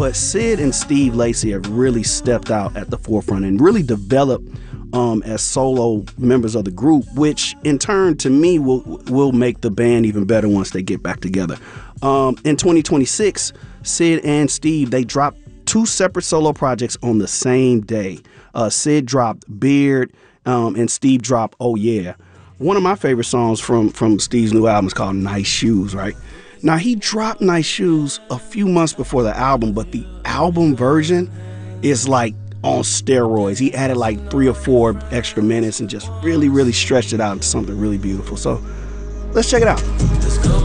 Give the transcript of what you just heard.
But Sid and Steve Lacy have really stepped out at the forefront and really developed as solo members of the group, which in turn to me will make the band even better once they get back together. In 2026, Sid and Steve, they dropped 2 separate solo projects on the same day. Sid dropped Beard, and Steve dropped Oh Yeah. One of my favorite songs from Steve's new album is called Nice Shoes, right? Now, he dropped Nice Shoes a few months before the album, but the album version is like on steroids. He added like 3 or 4 extra minutes and just really, really stretched it out into something really beautiful. So let's check it out.